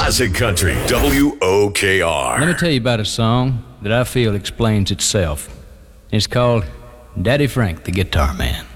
Classic Country, WOKR. Let me tell you about a song that I feel explains itself. It's called Daddy Frank, the Guitar Man.